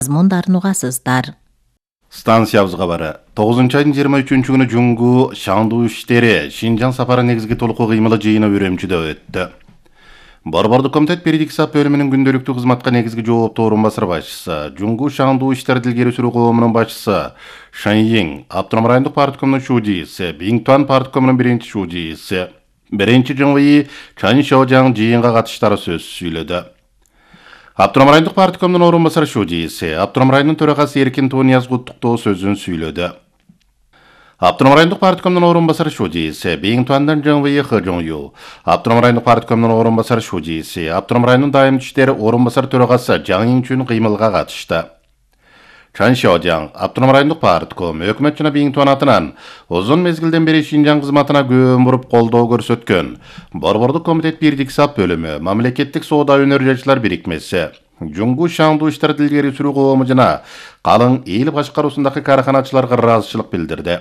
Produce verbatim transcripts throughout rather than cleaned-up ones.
мазмундарын угасыздар. Станциябызга бары. тогузунчу айдын жыйырма үчүнчү күнү Жуңгу Шаңду иштери Шинжаң сапары негизги толуку кыймылы жыйыны Үрөмчүдө өттү. Борбордук комитет бирдик сап бөлүмүнүн күндөлүктүү кызматка негизги жооптуу орун басары башчысы, Жуңгу Шаңду иштерди илгери сүрүү коомунун башчысы Шаньин, Автоном райондук парткомунун шуудийси, Биңтуан парткомунун биринчи шуудийси, биринчи жыңвыйы Чан Шоожаң жыйынга катыштары сөз сүйлөдү. Автоном райондук парткомунун орун басары шуудийси, Автоном районунун төрагасы Эркин Тонияз куттуктоо сөзүн сүйлөдү. Автоном райондук парткомунун орун басары шуудийси, Биңтуандан жыңвыйы Хы Жоңю, Автоном райондук парткомунун орун басары шуудийси, Автоном районунун дайым иштери орун басары төрагасы Жаң Инчүн кыймылга катышты. Чан Шоожаң, Автоном райондук партком, өкмөт жана Биңтуан атынан узун мезгилден бери Шинжаң кызматына көөн буруп колдоо көрсөткөн Борбордук комитет бирдик сап бөлүмү, мамлекеттик соода өнөр-жайчылар бирикмеси, Жуңгу Шаңду иштерди илгери сүрүү коому жана калың эл башкаруусундагы караханачыларга ыраазычылык билдирди.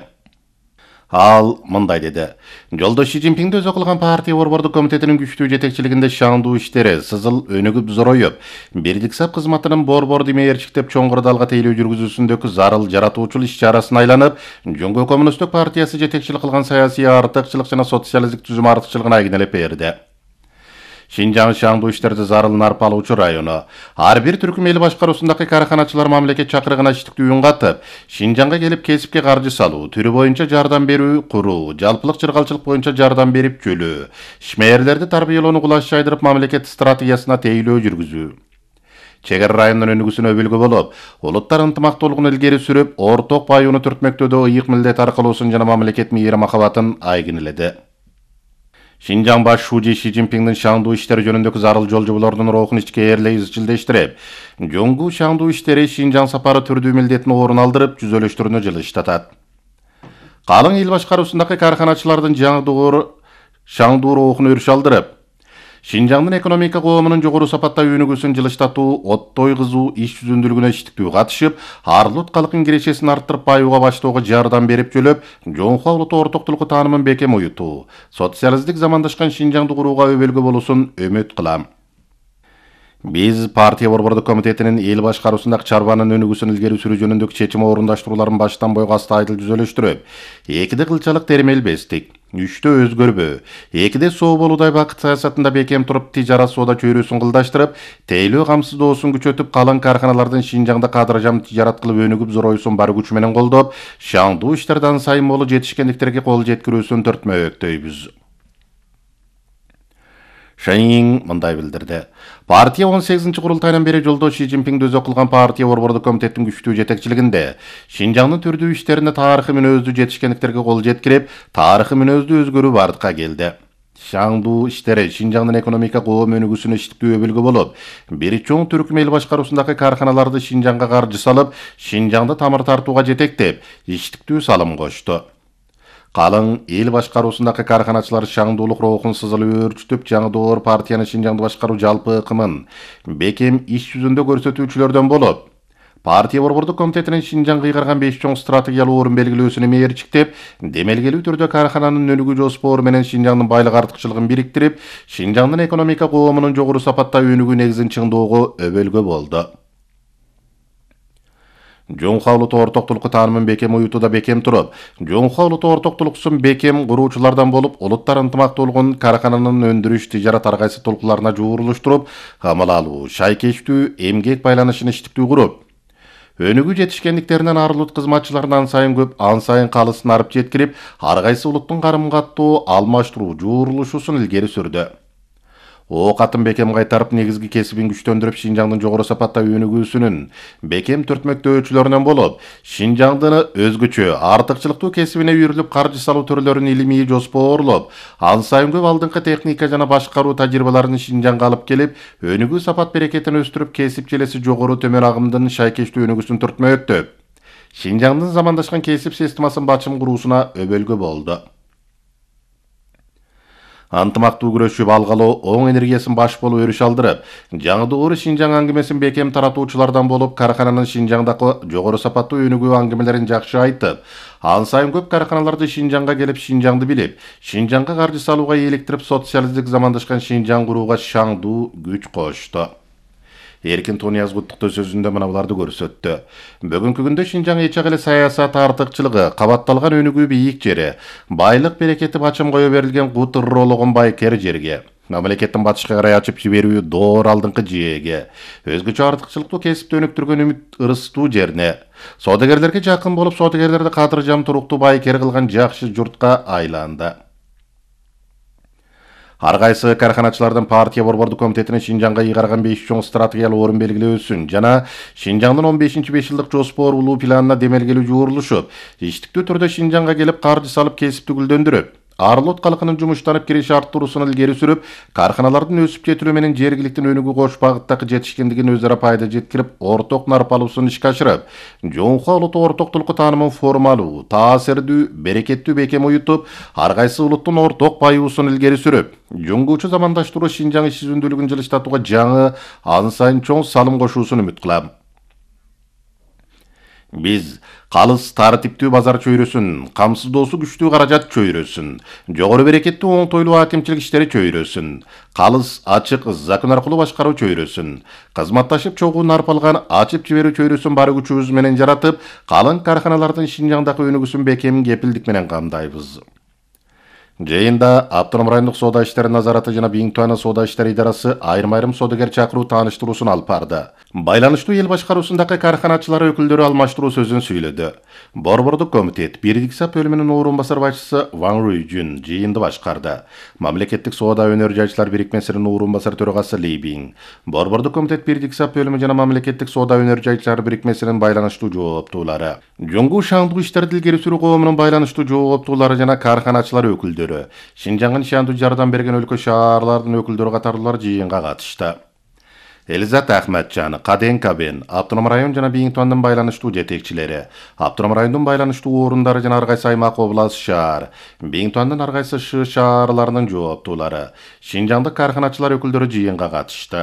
Ал мындай деди. Жолдош Ши Цзиньпиңди өзү кылган партия борбордук комитетинин күчтүү жетекчилигинде Шаңду иштери сызыл өнүгүп зороюп, бирдик сап кызматынын борборду мээрчиктеп чоңгур далга тейлөө жүргүзүүсүндөгү зарыл жаратуучул иш-чарасын айланып, Жуңгу коммунисттик партиясы жетекчилик кылган саясий артыкчылык жана социалисттик түзүм артыкчылыгын айгинелеп берди. Шинжаң Шаңду иштерди зарылын арпалуучу району. Ар бир түркүм эл башкаруусундагы караханачылар мамлекет чакырыгына иштиктүү үн катып, Шинжаңга келип кесипке каржы салуу, түрү боюнча жардам берүү куруу, жалпылык чыргалчылык боюнча жардам берип жөлөө, ишмээрлерди тарбиялоону кулаш жайдырып мамлекет стратегиясына тейлөө жүргүзүү. Чегер районунун өнүгүүсүнө өбөлгө болуп, улуттар ынтымактуулугун илгери сүрүп, орток баюуну түртмөктөөдө ыйык милдет аркылуусун жана мамлекет мейир махабатын айгинеледи. Шинжаң баш шуудий Ши Цзиньпиңдин Шаңду иштери жөнүндөгү зарыл жолжоболордун рухун ичке ээрлей изчилдештирип, Жуңгу Шаңду иштери Шинжаң сапары түрдүү милдетин орун алдырып, жүзөлөштөрүнө жылыштатат. Калың эл башкаруусундагы караханачылардын жаңдуур Шаңду рухун өрүш алдырып, Шинжаңдын экономика коомунун жогору сапатта өнүгүүсүн жылыштатуу, оттой кызуу иш жүзүндүүлүгүнө иштиктүү катышып, арлут калкын кирешесин арттырып баюуга баштоого жардам берип жөлөп, жоңхуа улутту ортоктулуку таанымын бекем уютуу, социалисттик замандашкан Шинжаңды курууга өбөлгө болуусун үмүт кылам. Биз партия борбордук комитетинин эл башкаруусундагы чарбанын өнүгүүсүн илгери сүрүү жөнүндөгү чечим орундаштырууларын баштан бойго астайдыл жүзөлөштүрүп, экиде кылчалык теремелбестик, үчтө өзгөрбөө, экиде соо болуудай бакыт саясатында бекем туруп, тижарат соода чөйрөсүн кылдаштырып, тейлөө камсыздоосун күчөтүп, калың карханалардын Шинжаңда кадыржам тижарат кылып өнүгүп зороюусун бар күч менен колдоп, Шаңду иштерди ан сайын молу жетишкендиктерге кол жеткирүүсүн төртмөктөйбүз. Шаньин мындай билдирди. Партия он сегизинчи курултайынан бери жолдош Ши Цзиньпиңди өзү кылган партия борбордук комитеттин күчтүү жетекчилигинде Шинжаңдын түрдүү иштерине тарыхый мүнөздүү жетишкендиктерге кол жеткирип, тарыхый мүнөздүү өзгөрүү бардыкка келди. Шаңду иштери Шинжаңдын экономика коом өнүгүүсүнө иштиктүү өбөлгө болуп, бир чоң түркүм эл башкаруусундагы карханаларды Шинжаңга каржы салып, Шинжаңды тамыр тартууга жетектеп, иштиктүү салым кошту. Калың эл башкаруусундагы карханачылар Шаңдуулук рухун сызыл өөрчүтүп, жаңдоор партияны Шинжаңды башкаруу жалпы ыкымын бекем иш жүзүндө көрсөтүүчүлөрдөн болуп, партия борбордук комитетинин Шинжаңга кыйгарган беш чоң стратегиялуу орун белгилөөсүнө мээрчиктеп, демелгелүү түрдө кархананын өнүгүү жоспору менен Шинжаңдын байлык артыкчылыгын бириктирип, Шинжаңдын экономика коомунун жогору сапатта өнүгүү негизин чыңдоого өбөлгө болду. Жоңхуа улутту ортоктулуку таанымын бекем уютууда бекем туруп, Жоңхуа улутту ортоктулуксун бекем куруучулардан болуп, улуттар ынтымактуулугун кархананын өндүрүш, тижарат ар кайсы толкуларына жуурулуштуруп, камыл алуу, шайкечтүү, эмгек байланышын иштиктүү куруп, өнүгүү жетишкендиктеринен арылут кызматчыларын ан сайын көп, ан сайын калысын арып жеткирип, ар кайсы улуттун карым-каттуу, алмаштыруу, жуурулушуусун илгери сүрдү. О катын бекем кайтарып, негизги кесибин күчтөндүрүп, Шинжаңдын жогору сапатта өнүгүүсүнүн бекем түртмөктөөчүлөрүнөн болуп, Шинжаңдын өзгөчө артыкчылыктуу кесибине үйрүлүп каржы салуу түрлөрүн илимий жоспоорлоп, ан сайын көп алдыңкы техника жана башкаруу тажрыйбаларын Шинжаңга алып келип, өнүгүү сапат берекетин өстүрүп, кесип желеси жогору төмөн агымдын шайкечтүү өнүгүүсүн түртмөктөп, Шинжаңдын замандашкан кесип системасын бачым куруусуна өбөлгө болду. ынтымактуу күрөшүп алгалоо, оң энергиясын баш болуп өрүш алдырып, жаңдоору Шинжаң аңгемесин бекем таратуучулардан болуп, кархананын Шинжаңдагы жогору сапаттуу өнүгүү аңгемелерин жакшы айтып, ан сайын көп карханаларды Шинжаңга келип, Шинжаңды билип, Шинжаңга каржы салууга eelиктирип, социалисттик замандашкан Шинжаң курууга Шаңду күч кошту. Эркин Тунияз куттуктоо сөзүндө мына буларды көрсөттү. Бүгүнкү күндө Шинжаң эч эле саясат артыкчылыгы, кабатталган өнүгүү бийик жери, байлык берекети бачым кое берилген кут ыррологон байкер жерге, мамлекеттин батышка карай ачып жиберүү доор алдыңкы жээге, өзгөчө артыкчылыктуу кесипти өнүктүргөн үмүт ырыстуу жерине, соодагерлерге жакын болуп, соодагерлерди кадыржам туруктуу байкер кылган жакшы журтка айланды. Ар кайсы карханачылардын партия борбордук комитетине Шинжаңга ыйгарган беш чоң стратегиялык орун белгилөөсүн жана Шинжаңдын он бешинчи беш жылдык жоспорлуу планына демелгелүү жуурулушуп, иштиктүү түрдө Шинжаңга келип каржы салып кесипти гүлдөндүрүп, Арлот калкынын жумуштанып кириш арттыруусун илгери сүрүп, карханалардын өсүп жетилүү менен жергиликтин өнүгүү кош багыттагы жетишкендигин өз ара пайда жеткирип, орток нарп алуусун ишке ашырып, жоңку улуттуу ортоктулукку таанымын формалуу, таасирдүү, берекеттүү бекем уютуп, ар кайсы улуттун орток баюусун илгери сүрүп, жуңгуучу замандаштыруу Шинжаң иш жүзүндүүлүгүн жылыштатууга жаңы, аны сайын чоң салым кошуусун үмүт кылам. Биз калыс тартиптүү базар чөйрөсүн, камсыздоосу күчтүү каражат чөйрөсүн, жогору берекеттүү оңтойлуу акимчилик иштери чөйрөсүн, калыс ачык закон аркылуу башкаруу чөйрөсүн, кызматташып чогуу нарп алган ачып жиберүү чөйрөсүн бар күчүбүз менен жаратып, калың карханалардын Шинжаңдагы өнүгүүсүн бекем кепилдик менен камдайбыз. Жыйында Автоном райондук соода иштери назараты жана Биңтуана соода иштери идарасы айрым-айрым соодагер чакыруу тааныштыруусун алып барды. Байланыштуу эл башкаруусундагы карханачылар өкүлдөрү алмаштыруу сөзүн сүйлөдү. Борбордук комитет бирдик сап бөлүмүнүн орун басар башчысы Ван Руйжун жыйынды башкарды. Мамлекеттик соода өнөр жайчылар бирикмесинин орун басар төрагасы Ли Бин, Борбордук комитет бирдик сап бөлүмү жана Мамлекеттик соода өнөр жайчылар бирикмесинин байланыштуу жооптуулары, Жоңгу шаңдуу иштерди илгери сүрүү коомунун байланыштуу жооптуулары жана карханачылар өкүлдөрү, Шинжаңга ишандуу жардам берген өлкө шаарлардын өкүлдөрү катарлуулар жыйынга катышты. Элизат Ахматжан, Каден Кабен, Автоном район жана Биңтуандын байланыштуу жетекчилери, Автоном райондун байланыштуу орундары жана ар кайсы аймак, област, шаар, Биңтуандын ар кайсы ш шаарларынын жооптуулары, Шинжаңдык карханачылар өкүлдөрү жыйынга катышты.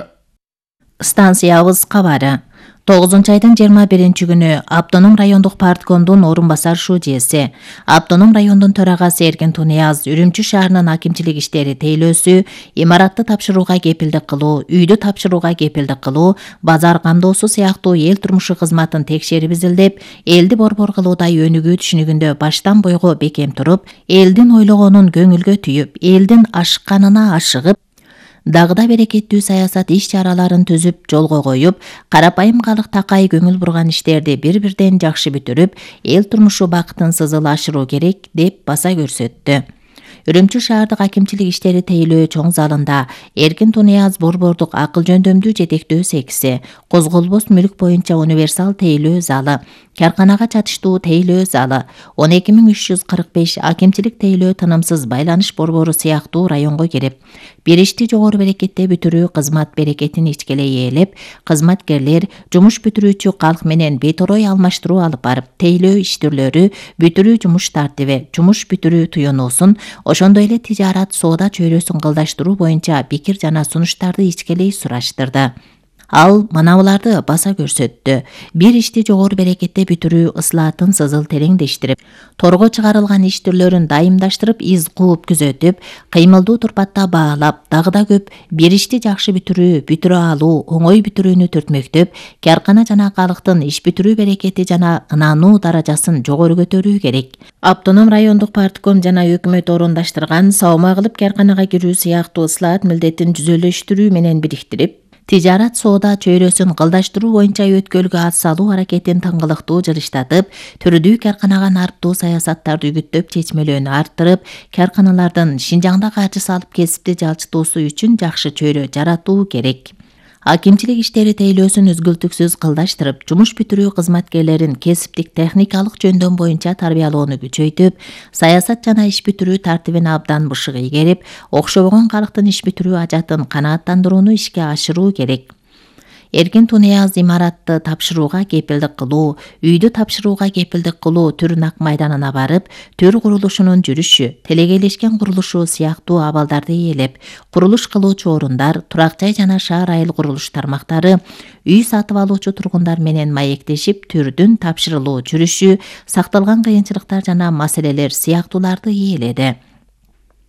Станциябыз кабары. тогузунчу айдын жыйырма биринчи күнү Автоном райондук парткомдун орун басар шужеси, Автоном райондун төрагасы Эркин Тунияз Үрүмчү шаарынын акимчилик иштери тейлөөсү, имаратты тапшырууга кепилдик кылуу, үйдү тапшырууга кепилдик кылуу, базар камдоосу сыяктуу эл турмушу кызматын текшерип изилдеп, элди борбор кылуудай өнүгүү түшүнүгүндө баштан бойго бекем туруп, элдин ойлогонун көңүлгө түйүп, элдин ашыкканына ашыгып, дагыда берекеттүү саясат иш чараларын түзүп, жолго коюп, карапайым калк такай көңүл бурган иштерди бир-бирден жакшы бүтүрүп, эл турмушу бакытын сызыл ашыруу керек деп баса көрсөттү. Үрүмчү шаардык акимчилик иштери тейлөө чоң залында Эркин Тунияз борбордук акыл жөндөмдүү жетектөө секси, козголбос мүлк боюнча универсал тейлөө залы, карканага чатыштуу тейлөө залы, он эки миң үч жүз кырк беш акимчилик тейлөө тынымсыз байланыш борбору сыяктуу районго кирип, бир ишти жогору берекетте бүтүрүү кызмат берекетин ичкелей ээлеп, кызматкерлер жумуш бүтүрүүчү калк менен беторой алмаштыруу алып барып, тейлөө иш түрлөрү, бүтүрүү жумуш тартиби, жумуш бүтүрүү туюнуусун, ошондой эле тижарат соода чөйрөсүн кылдаштыруу боюнча пикир жана сунуштарды ичкелей сураштырды. Ал манабуларды баса көрсөттү. Бир ишти жогору берекетте бүтүрүү ыслаатын сызыл тереңдештирип, торго чыгарылган иш түрлөрүн дайымдаштырып, из кууп күзөтүп, кыймылдуу турпатта баалап, дагыда көп бир ишти жакшы бүтүрүү, бүтүрө алуу, оңой бүтүрүүнү түртмөктөп, каркана жана калктын иш бүтүрүү берекети жана ынануу даражасын жогору көтөрүү керек. Автоном райондук партком жана өкмөт орундаштырган саама кылып карканага кирүү сыяктуу ыслаат милдетин жүзөлөштүрүү менен бириктирип, тижарат соода чөйрөсүн кылдаштыруу боюнча өткөлгө ат салуу аракетин тыңгылыктуу жылыштатып, түрдүү карканага нарптуу саясаттарды үгүттөп чечмелөөнү арттырып, карканалардын Шинжаңда каржы салып кесипти жалчытуусу үчүн жакшы чөйрө жаратуу керек. Акимчилик иштери тейлөөсүн үзгүлтүксүз кылдаштырып, жумуш бүтүрүү кызматкерлерин кесиптик техникалык жөндөм боюнча тарбиялоону күчөйтүп, саясат жана иш бүтүрүү тартибин абдан бышык ийгерип, окшобогон калктын иш бүтүрүү ажатын канааттандырууну ишке ашыруу керек. Эркин Тунияз имаратты тапшырууга кепилдик кылуу, үйдү тапшырууга кепилдик кылуу түр нак майданына барып, түр курулушунун жүрүшү, телегейлешкен курулушу сыяктуу абалдарды ээлеп, курулуш кылуучу орундар, турак жай жана шаар айыл курулуш тармактары, үй сатып алуучу тургундар менен маектешип, түрдүн тапшырылуу жүрүшү, сакталган кыйынчылыктар жана маселелер сыяктууларды ээледи.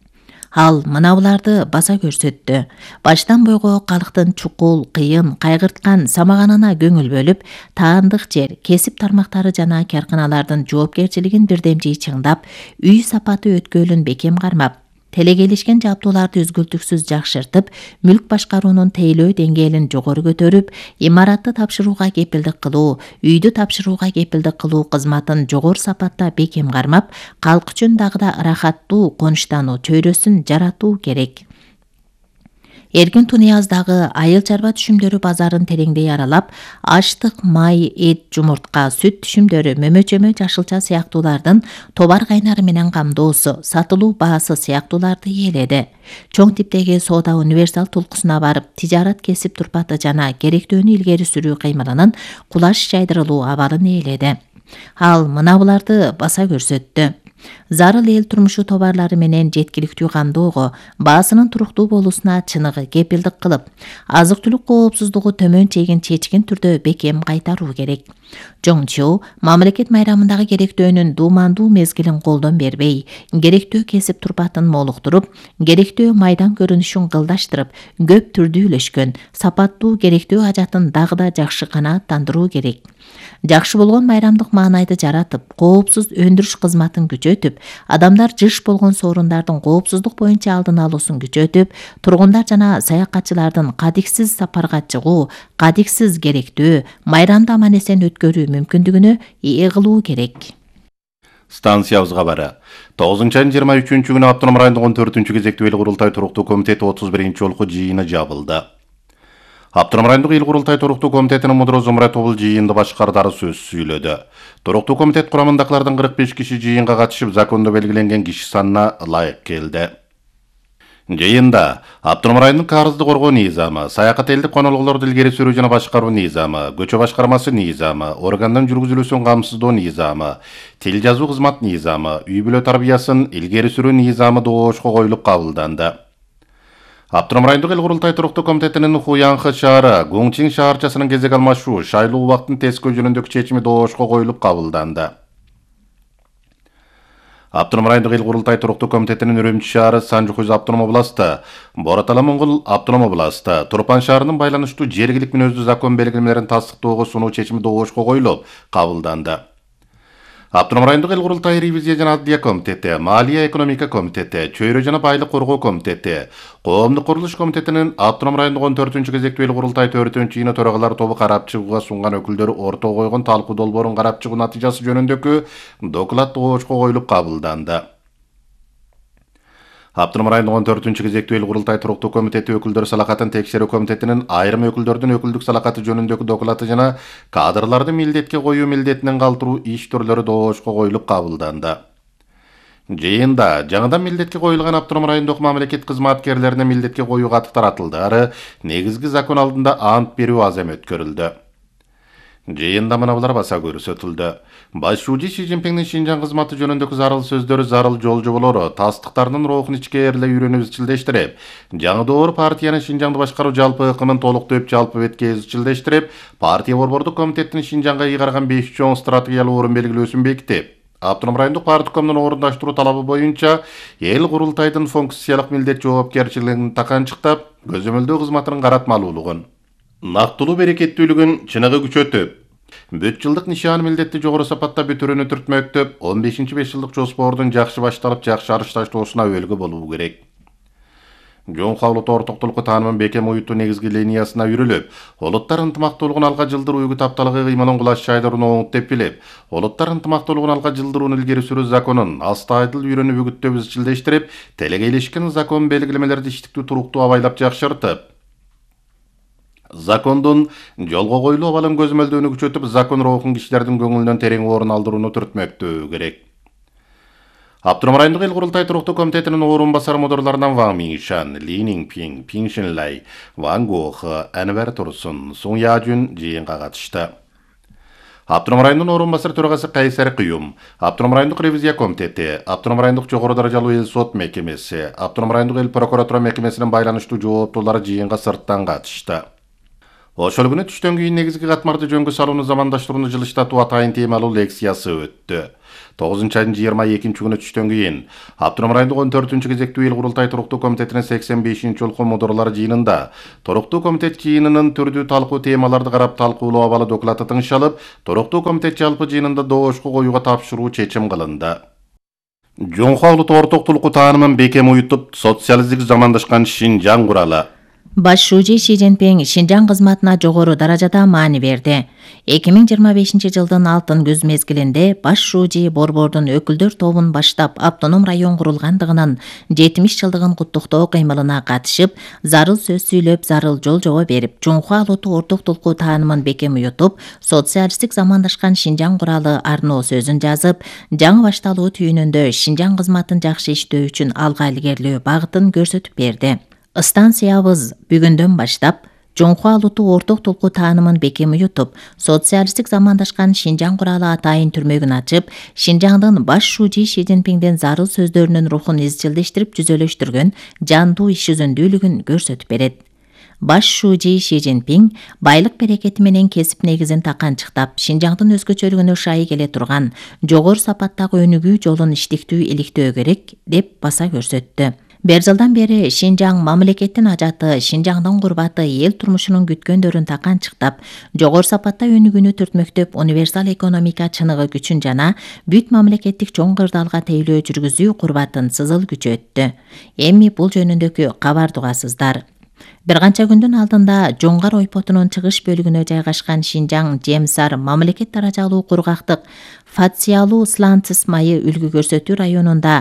Ал мына буларды баса көрсөттү. Баштан бойго калктын чукул, кыйын, кайгырткан самаганына көңүл бөлүп, таандык жер, кесип тармактары жана карканалардын жоопкерчилигин бирдемжей чыңдап, үй сапаты өткөлүн бекем кармап, телегелишкен жабдууларды үзгүлтүксүз жакшыртып, мүлк башкаруунун тейлөө деңгээлин жогору көтөрүп, имаратты тапшырууга кепилдик кылуу, үйдү тапшырууга кепилдик кылуу кызматын жогору сапатта бекем кармап, калк үчүн дагы да ырахаттуу конуштануу чөйрөсүн жаратуу керек. Эркин Тунияздагы айыл чарба түшүмдөрү базарын тереңдей аралап, аштык, май, эт, жумуртка, сүт түшүмдөрү, мөмө-чөмө, жашылча сыяктуулардын товар кайнары менен камдоосу, сатылуу баасы сыяктууларды ээледи. Чоң типтеги соода универсал толкусуна барып, тижарат кесип турпаты жана керектөөнү илгери сүрүү кыймылынын кулаш жайдырылуу абалын ээледи. Ал мына буларды баса көрсөттү. Зарыл эл турмушу товарлары менен жеткиликтүү камдоого, баасынын туруктуу болуусуна чыныгы кепилдик кылып, азык-түлүк коопсуздугу төмөн чегин чечкен түрдө бекем кайтаруу керек. Жоңчу мамлекет майрамындагы керектөөнүн дуумандуу мезгилин колдон бербей, керектөө кесип турпатын молуктуруп, керектөө майдан көрүнүшүн кылдаштырып, көп түрдүүлөшкөн, сапаттуу керектөө ажатын дагы да жакшы канааттандыруу керек. Жакшы болгон майрамдык маанайды жаратып, коопсуз өндүрүш кызматын күчөтүп, адамдар жыш болгон соорундардын коопсуздук боюнча алдын алуусун күчөтүп, тургундар жана саякатчылардын кадиксиз сапарга чыгуу, кадиксиз керектөө, майрамды аман эсен өткөрүү мүмкүндүгүнө ээ кылуу керек. Станциябыз кабары. тогузунчу айдын жыйырма үчүнчү күнү Автоном райондук он төртүнчү кезектүү эл курултай туруктуу комитети отуз биринчи жолку жыйыны жабылды. Автоном райондук эл курултай туруктуу комитетинин мудуру Зумрат тобул жыйынды башкардары сөз сүйлөдү. Туруктуу комитет курамындагылардын кырк беш киши жыйынга катышып, закондо белгиленген киши санына ылайык келди. Жыйында Автоном районунун карызды коргоо низамы, саякат элдик конолгулорду илгери сүрүү жана башкаруу низамы, көчө башкармасы низамы, органдын жүргүзүлүүсүн камсыздоо низамы, тил жазуу кызмат низамы, үй бүлө тарбиясын илгери сүрүү низамы доошко коюлуп кабылданды. Автоном райондук эл курултай туруктуу комитетинин Хуянхы шаары, Гуңчин шаарчасынын кезек алмашуу, шайлоо убактын тескөө жөнүндөгү чечими доошко коюлуп кабылданды. Автоном райондук эл курултай туруктуу комитетинин Үрүмчү шаары, Санжукуз автоном областы, Боратала Моңгол автоном областы, Турпан шаарынын байланыштуу жергилик мүнөздүү закон белгилемелерин тастыктоого сунуу чечими доошко коюлуп кабылданды. Автоном райондук эл курултай ревизия жана аддия комитети, Малия экономика комитети, Чөйрө жана байлык коргоо комитети, Коомдук курулуш комитетинин Автоном райондук он төртүнчү кезектүү эл курултай төртүнчү жыйыны төрагалар тобу карап чыгууга сунган өкүлдөрү ортого койгон талкуу долбоорун карап чыгуу натыйжасы жөнүндөгү доклад доошко коюлуп кабылданды. Автоном райондук он төртүнчү кезектүү эл курултай туруктуу комитети өкүлдөр салакатын текшерүү комитетинин айрым өкүлдөрдүн өкүлдүк салакаты жөнүндөгү доклаты жана кадрларды милдетке коюу милдетинен калтыруу иш түрлөрү доошко коюлуп кабылданды. Жыйында жаңыдан милдетке коюлган Автоном райондук мамлекет кызматкерлерине милдетке коюу каты таратылды, ары негизги закон алдында ант берүү азем өткөрүлдү. Жыйында мына булар баса көрсөтүлдү. Башчуучу Си Цзиньпиңдин Шинжаң кызматы жөнүндөгү зарыл сөздөрү, зарыл жол жоболору, тастыктардын рухун ичке эрле үйрөнүп изчилдештирип, жаңы доор партиянын Шинжаңды башкаруу жалпы ыкымын толуктоп жалпы бетке изчилдештирип, партия борбордук комитеттин Шинжаңга ыйгарган беш чоң стратегиялык орун белгилөөсүн бекитип, Автоном райондук парткомдун орундаштыруу талабы боюнча эл курултайдын функциялык милдет жоопкерчилигин таканчыктап, көзөмөлдөө кызматынын каратмалуулугун, нактылуу берекеттүүлүгүн чыныгы күчөтүп, бүт жылдык нишан милдетти жогору сапатта бүтүрүүнү түртмөктөп, он бешинчи беш жылдык жоспордун жакшы башталып, жакшы арышташтоосуна өбөлгө болуу керек. Жоң кабылып ортоктулукку таанымын бекем уюттуу негизги линиясына үрүлүп, улуттар ынтымактуулугун алга жылдыруу үйгү тапталыгы кыймылын кулаш жайдырууну оңуп деп билип, улуттар ынтымактуулугун алга жылдырууну илгери сүрүү законун астайдыл үйрөнүп үгүттөп изчилдештирип, телегейлешкен закон белгилемелерди иштиктүү туруктуу абайлап жакшыртып, закондун жолго коюлуу абалын көзөмөлдөөнү күчөтүп, закон рухун кишилердин көңүлүнөн терең орун алдырууну түртмөктөө керек. Автоном райондук эл курултай туруктуу комитетинин орун басары мудурларынан Ван Миншан, Ли Ниңпиң, Пиң Шинлай, Ван Гох, Анвар Турсун, Сун Яжун жыйынга катышты. Автоном районунун орун басары төрагасы Кайсар Кыюм, Автоном райондук ревизия комитети, Автоном райондук жогору даражалуу эл сот мекемеси, Автоном райондук эл прокуратура мекемесинин байланыштуу жооптуулары жыйынга сырттан катышты. Ошол күнү түштөн кийин негизги катмарды жөнгө салууну замандаштырууну жылыштатуу атайын темалуу лекциясы өттү. тогузунчу айдын жыйырма экинчи күнү түштөн кийин Автоном райондук он төртүнчү кезектүү эл курултай туруктуу комитетинин сексен бешинчи жолку мудурлар жыйынында туруктуу комитет жыйынынын түрдүү талкуу темаларды карап талкуулоо абалы доклаты тыңшалып, туруктуу комитет жалпы жыйынында доошко коюуга тапшыруу чечим кылынды. Жоңхо улуттук орток тулкуу таанымын бекем уютуп, социалисттик замандашкан Шинжаң куралы. Баш шүүжи Ши Цзиньпин Шинжаң кызматына жогору даражада маани берди. эки миң жыйырма бешинчи жылдын алтын күз мезгилинде баш шүүжи борбордун өкүлдөр тобун баштап автоном район курулгандыгынын жетимиш жылдыгын куттуктоо кыймылына катышып, зарыл сөз сүйлөп, зарыл жол жобо берип, Жоңхо улуттук орток тулкуу таанымын бекем уютуп, социалисттик замандашкан Шинжаң куралы арноо сөзүн жазып, жаңы башталуу түйүнүндө Шинжаң кызматын жакшы иштөө үчүн алга илгерлөө багытын көрсөтүп берди. Станциябыз бүгүндөн баштап Жоңхо улуттук орток тулкуу таанымын бекем уютуп, социалисттик замандашкан Шинжаң куралы атайын түрмөгүн ачып, Шинжаңдын баш шүүжи Ши Цзиньпиндин зарыл сөздөрүнүн рухун изчилдештирип жүзөлөштүргөн жандуу иш жүзүндүүлүгүн көрсөтүп берет. Баш шүүжи Ши Цзиньпин байлык берекети менен кесип негизин таканчыктап, Шинжаңдын өзгөчөлүгүнө шайы келе турган жогору сапаттагы өнүгүү жолун иштиктүү иликтөө керек деп баса көрсөттү. Бир жылдан бери Шинжаң мамлекеттин ажаты, Шинжаңдын курбаты, эл турмушунун күткөндөрүн таканчыктап, жогору сапатта өнүгүүнү түртмөктөп, универсал экономика чыныгы күчүн жана бүт мамлекеттик чоң кырдаалга тейлөө жүргүзүү курбатын сызыл күчөттү. Эми бул жөнүндөгү кабар тугасыздар. Бир канча күндүн алдында Жоңгар ойпотунун чыгыш бөлүгүнө жайгашкан Шинжаң Жемсар мамлекет даражалуу кургактык Фациялуу сланцис майы үлгү көрсөтүү районунда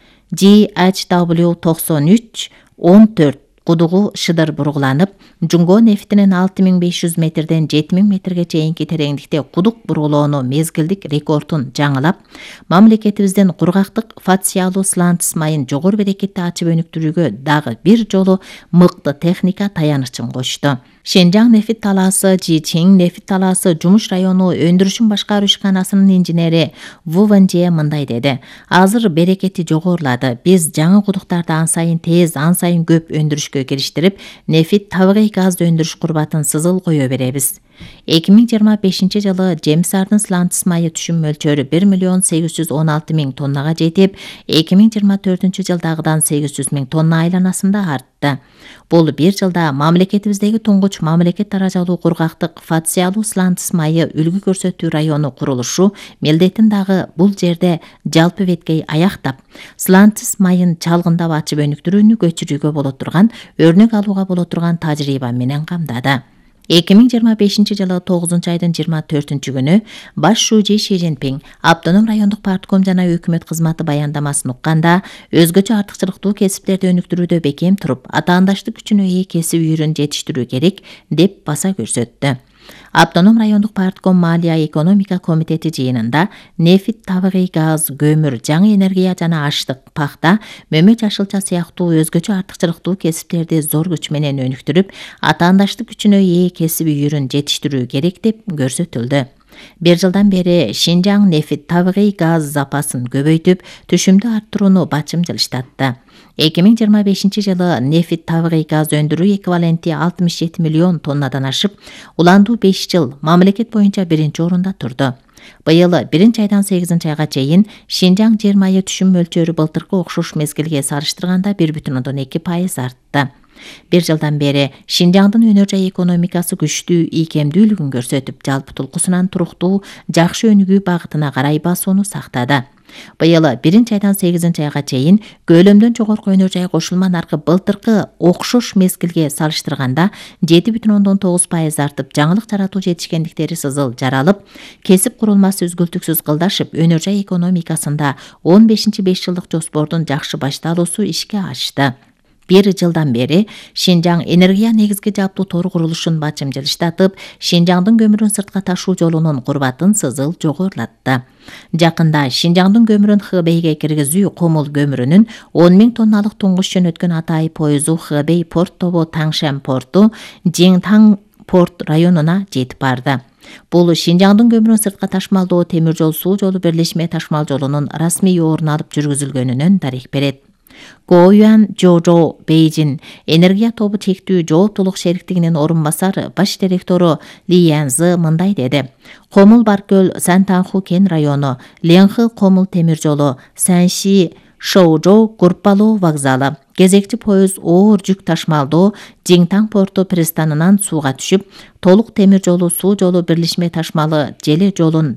Джи Эйч дабл ю токсон үч он төрт кудугу шыдыр бургуланып, Жуңго нефтинин алты миң беш жүз метрден жети миң метрге чейинки тереңдикте кудук бургулоону мезгилдик рекордун жаңылап, мамлекетибиздин кургактык Фациялуу сланцис майын жогору берекетти ачып өнүктүрүүгө дагы бир жолу мыкты техника таянычын кошту. Шинжаң нефит талаасы, Жичиң нефит талаасы жумуш району өндүрүшүн башкаруу ишканасынын инженери Ву Вэнже мындай деди: азыр берекети жогорулады. Биз жаңы кудуктарды ан сайын тез, ан сайын көп өндүрүшкө кириштирип, нефит табигый газды өндүрүш курбатын сызыл кое беребиз. эки миң жыйырма бешинчи жылы Жемсардын сланцис майы түшүм мөлчөрү бир миллион сегиз жүз он алты миң тоннага жетип, эки миң жыйырма төртүнчү жылдагыдан сегиз жүз миң тонна айланасында артты. Бул бир жылда мамлекетибиздеги туңгуч мамлекет даражалуу кургактык Фациялуу сланцис майы үлгү көрсөтүү району курулушу милдетин дагы бул жерде жалпы беткей аяктап, сланцис майын чалгындап ачып өнүктүрүүнү көчүрүүгө боло турган, өрнөк алууга боло турган тажрыйба менен камдады. эки миң жыйырма бешинчи жылы тогузунчу айдын жыйырма төртүнчү күнү баш шүүжи Ши Цзиньпин Автоном райондук партком жана өкмөт кызматы баяндамасын укканда, өзгөчө артыкчылыктуу кесиптерди өнүктүрүүдө бекем туруп, атаандаштык күчүнө ээ кесип үйрүн жетиштирүү керек деп баса көрсөттү. Автоном райондук партком Малия экономика комитети жыйынында нефит, табигый газ, көмүр, жаңы энергия жана аштык, пахта, мөмө жашылча сыяктуу өзгөчө артыкчылыктуу кесиптерди зор күч менен өнүктүрүп, атаандаштык күчүнө ээ кесип үйрүн жетиштирүү керек деп көрсөтүлдү. Бир жылдан бери Шинжаң нефит, табигый газ запасын көбөйтүп, түшүмдү арттырууну бачым жылыштатты. эки миң жыйырма бешинчи жылы нефит, табигый газ өндүрүү эквиваленти алтымыш жети миллион тоннадан ашып, уландуу беш жыл мамлекет боюнча биринчи орунда турду. Быйыл биринчи айдан сегизинчи айга чейин Шинжаң жер майы түшүм мөлчөрү былтыркы окшош мезгилге салыштырганда бир бүтүн ондон эки пайыз артты. Бир жылдан бери Шинжаңдын өнөр жай экономикасы күчтүү ийкемдүүлүгүн көрсөтүп, жалпы тулкусунан туруктуу, жакшы өнүгүү багытына карай басууну сактады. Быйыл биринчи айдан сегизинчи айга чейин көлөмдөн жогорку өнөр жай кошулма наркы былтыркы окшош мезгилге салыштырганда жети бүтүн ондон тогуз пайыз артып, жаңылык жаратуу жетишкендиктери сызыл жаралып, кесип курулмасы үзгүлтүксүз кылдашып, өнөр жай экономикасында он бешинчи беш жылдык жоспордун жакшы башталуусу ишке ашты. Бир жылдан бери Шинжаң энергия негизги жаптуу тор курулушун бачым жылыштатып, Шинжаңдын көмүрүн сыртка ташуу жолунун курбатын сызыл жогорулатты. Жакында Шинжаңдын көмүрүн Хэбэйге киргизүү Комул көмүрүнүн он миң тонналык туңгуч жөнөткөн Атай поезу Хэбэй порт тобу Таңшен порту Жиңтаң порт районуна жетип барды. Бул Шинжаңдын көмүрүн сыртка ташмалдоо темир жол суу жолу бирлешме ташмал жолунун расмий орун алып жүргүзүлгөнүнөн дарек берет. Гоюан Жожо Бейжин энергия тобу чектүү жооптулук шериктигинин орун басары баш директору Ли Янзы мындай деди. Комул Баркөл Сантанху кен району, Ленхы Комул темир жолу, Санши Шоужоу Гурпалуу вокзалы, кезекчи поезд оор жүк ташмалдоо Жиңтаң порту пристанынан сууга түшүп, толук темир жолу суу жолу бирлешме ташмалы желе жолун